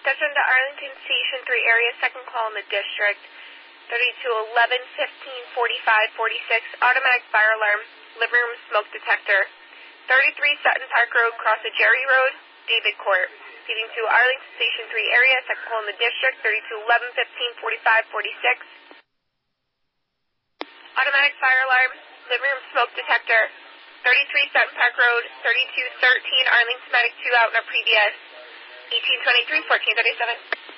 Touchdown to Arlington Station 3 area, second call in the district. 3211, 15, 45, 46, automatic fire alarm, living room smoke detector. 33 Sutton Park Road, cross of Jerry Road, David Court. Feeding to Arlington Station 3 area, second call in the district, 3211, 15, 45, 46. Automatic fire alarm, living room smoke detector. 33 Sutton Park Road, 3213 Arlington Medic 2 out in our previous. 1823, 1437.